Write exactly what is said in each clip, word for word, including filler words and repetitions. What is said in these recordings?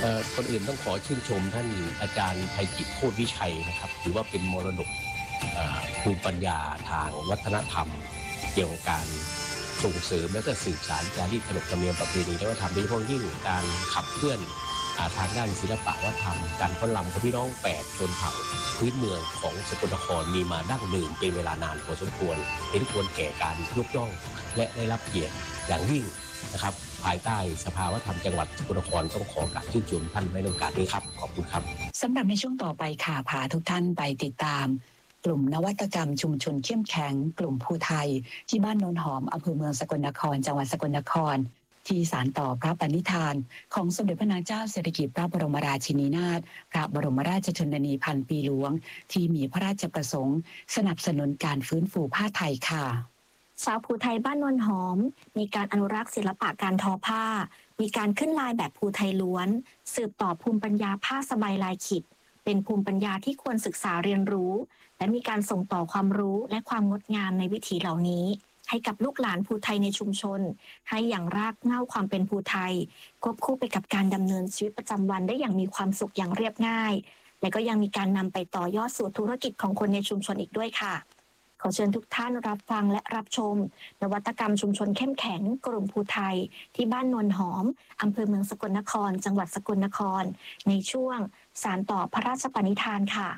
คนอื่นต้องขอชื่นชมท่านอาจารย์ไพจิตรโคตรวิชัยนะครับถือว่าเป็นมรดกภูมิปัญญาทางวัฒนธรรมเกี่ยวกับการส่งเสริมและก็สืบสานจารีตขนบธรรมเนียมประเพณีและวัฒนธรรมโดยเฉพาะยิ่งการขับเคลื่อนทางด้านศิลปะวัฒนธรรมการฟ้อนรำของพี่น้องแปดชนเผ่าพื้นเมืองของสกลนครมีมาดั้งเดิมเป็นเวลานานพอสมควรเห็นควรแก่การยกย่องและได้รับเกียรติอย่างยิ่งนะครับภายใต้สภาวัฒนธรรมจังหวัดสกลนครต้องขอกราบชื่นชมท่านในโอกาสนี้ครับขอบคุณครับสำหรับในช่วงต่อไปค่ะพาทุกท่านไปติดตามกลุ่มนวัตกรรมชุมชนเข้มแข็งกลุ่มภูไทยที่บ้านโนนหอมอำเภอเมืองสกลนครจังหวัดสกลนครที่สานต่อพระปณิธานของสมเด็จพระนางเจ้าสิริกิติ์พระบรมราชินีนาถพระบรมราชชนนีพันปีหลวงที่มีพระราชประสงค์สนับสนุนการฟื้นฟูผ้าไทยค่ะชาวภูไทยบ้านโนนหอมมีการอนุรักษ์ศิลปะการทอผ้ามีการขึ้นลายแบบภูไทยล้วนสืบต่อภูมิปัญญาผ้าสบายลายขิดเป็นภูมิปัญญาที่ควรศึกษาเรียนรู้และมีการส่งต่อความรู้และความงดงามในวิถีเหล่านี้ให้กับลูกหลานภูไทยในชุมชนให้อย่างรากเหง้าความเป็นภูไทยควบคู่ไปกับการดำเนินชีวิตประจำวันได้อย่างมีความสุขอย่างเรียบง่ายและก็ยังมีการนำไปต่อยอดสู่ธุรกิจของคนในชุมชนอีกด้วยค่ะขอเชิญทุกท่านรับฟังและรับชมนวัตกรรมชุมชนเข้มแข็งกลุ่มภูไทยที่บ้านโนนหอมอำเภอเมืองสกลนครจังหวัดสกลนครในช่วงสานต่อพระราชปณิธานค่ะ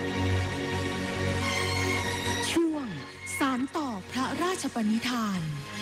ช่วงสานต่อพระราชปณิธาน